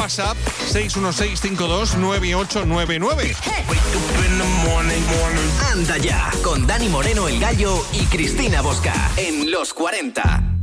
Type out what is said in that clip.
WhatsApp 616529899. Anda ya, con Dani Moreno, El Gallo y Cristina Bosca en Los 40.